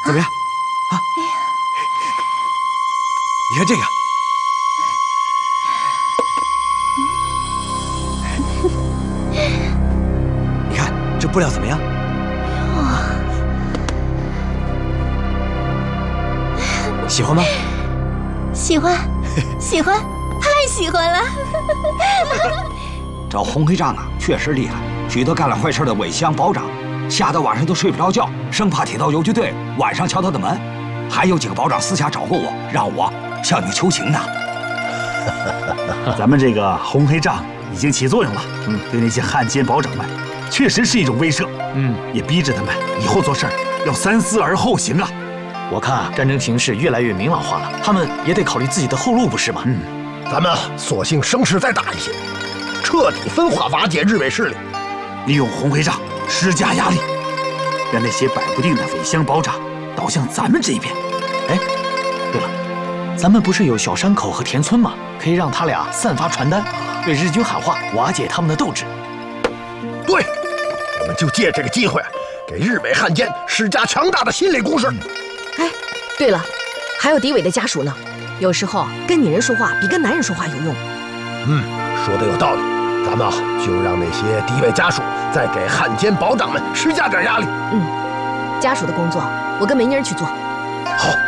怎么样？啊？你看这个。 你看这布料怎么样？喜欢吗？ 喜欢，喜欢，太喜欢了！ 这红黑杖啊，确实厉害，许多干了坏事的伪乡保长，吓得晚上都睡不着觉，生怕铁道游击队晚上敲他的门。还有几个保长私下找过我，让我向你求情呢。 咱们这个红黑杖已经起作用了，对那些汉奸保长们，确实是一种威慑，也逼着他们以后做事要三思而后行啊。 我看啊，战争形势越来越明朗化了，他们也得考虑自己的后路，不是吗？ 咱们索性声势再大一些，彻底分化瓦解日伪势力， 利用红黑杖施加压力，让那些摆不定的伪乡保长倒向咱们这一边。 哎，对了，咱们不是有小山口和田村吗？可以让他俩散发传单，对日军喊话，瓦解他们的斗志。 对，我们就借这个机会，给日伪汉奸施加强大的心理攻势。 哎，对了，还有敌伪的家属呢，有时候跟女人说话比跟男人说话有用。 说的有道理，咱们就让那些敌伪家属再给汉奸保长们施加点压力。 家属的工作我跟梅妮儿去做。 好。